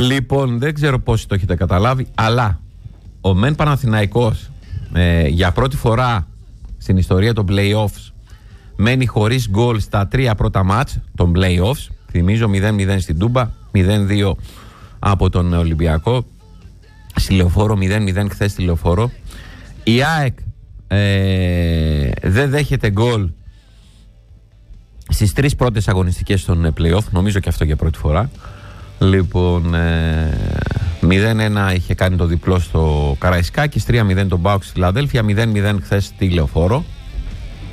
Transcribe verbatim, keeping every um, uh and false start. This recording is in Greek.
Λοιπόν, δεν ξέρω πόσοι το έχετε καταλάβει, αλλά ο Μεν Παναθηναϊκός ε, για πρώτη φορά στην ιστορία των play-offs μένει χωρίς γκολ στα τρία πρώτα μάτς των play-offs. Θυμίζω μηδέν μηδέν στην Τούμπα, μηδέν δύο από τον Ολυμπιακό, στη Λεωφόρο, μηδέν μηδέν χθες στη Λεωφόρο. Η ΑΕΚ ε, δεν δέχεται γκολ στις τρεις πρώτες αγωνιστικές των play-off, νομίζω και αυτό για πρώτη φορά. Λοιπόν, ε, μηδέν ένα είχε κάνει το διπλό στο Καραϊσκάκης, τρία μηδέν τον ΠΑΟΚ στη Φιλαδέλφια, μηδέν μηδέν χθες στη Λεωφόρο.